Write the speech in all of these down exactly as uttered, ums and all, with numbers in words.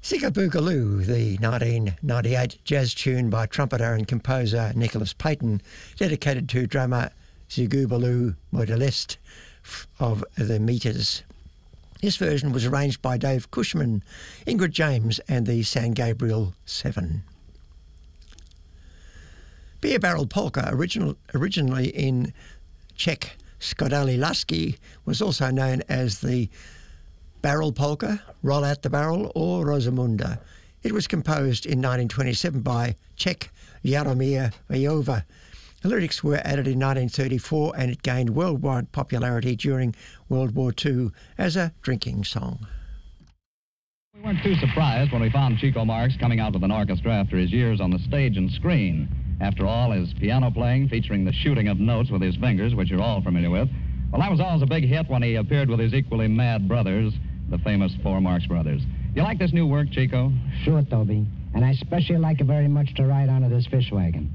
Sika Boogaloo, the nineteen ninety-eight jazz tune by trumpeter and composer Nicholas Payton, dedicated to drummer Zigubaloo Modelist of the Meters. This version was arranged by Dave Cushman, Ingrid James and the San Gabriel Seven. Beer Barrel Polka, original, originally in Czech Skodali Lasky, was also known as the Barrel Polka, Roll Out the Barrel, or Rosamunda. It was composed in nineteen twenty-seven by Czech Jaromír Vajova. The lyrics were added in nineteen thirty-four and it gained worldwide popularity during World War Two as a drinking song. We weren't too surprised when we found Chico Marx coming out with an orchestra after his years on the stage and screen. After all, his piano playing featuring the shooting of notes with his fingers, which you're all familiar with, well, that was always a big hit when he appeared with his equally mad brothers, the famous four Marx Brothers. You like this new work, Chico? Sure, Toby. And I especially like it very much to ride onto this fish wagon.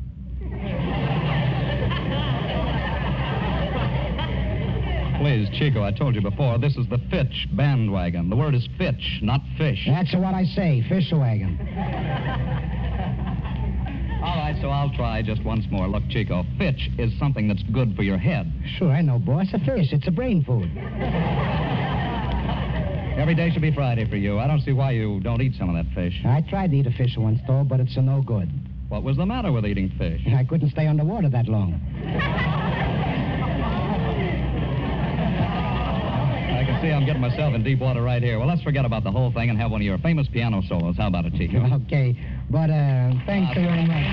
Please, Chico, I told you before, this is the Fitch bandwagon. The word is Fitch, not fish. That's what I say, fish wagon. All right, so I'll try just once more. Look, Chico, Fitch is something that's good for your head. Sure, I know, boss. A fish. It's a brain food. Every day should be Friday for you. I don't see why you don't eat some of that fish. I tried to eat a fish once, though, but it's a no good. What was the matter with eating fish? I couldn't stay underwater that long. I can see I'm getting myself in deep water right here. Well, let's forget about the whole thing and have one of your famous piano solos. How about it, Chico? Okay, but uh, thanks Uh, very much.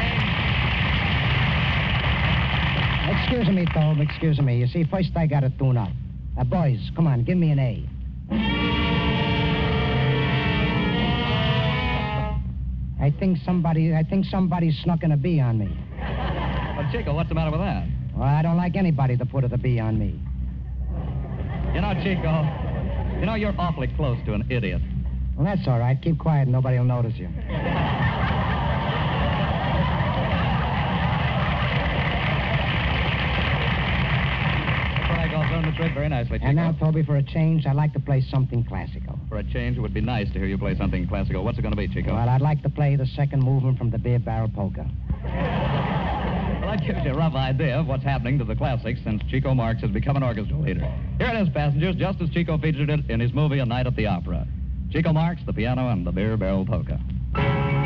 Excuse me, Tobe, excuse me. You see, first I got to tune up. Uh, boys, come on, give me an A. I think somebody, I think somebody snuck in a B on me. But, Chico, what's the matter with that? Well, I don't like anybody to put a B on me. You know, Chico, you know, you're awfully close to an idiot. Well, that's all right. Keep quiet and nobody will notice you. I'll learn the trick very nicely, Chico. And now, Toby, for a change, I'd like to play something classical. For a change, it would be nice to hear you play something classical. What's it going to be, Chico? Well, I'd like to play the second movement from the Beer Barrel Polka. Well, that gives you a rough idea of what's happening to the classics since Chico Marx has become an orchestra leader. Here it is, passengers, just as Chico featured it in his movie A Night at the Opera. Chico Marx, the piano, and the Beer Barrel Polka.